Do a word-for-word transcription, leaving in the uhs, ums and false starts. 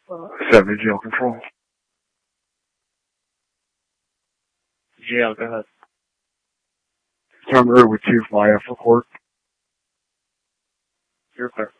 Uh, seventy jail control. Yeah, go ahead. Terminator with two Maya for court. You're clear.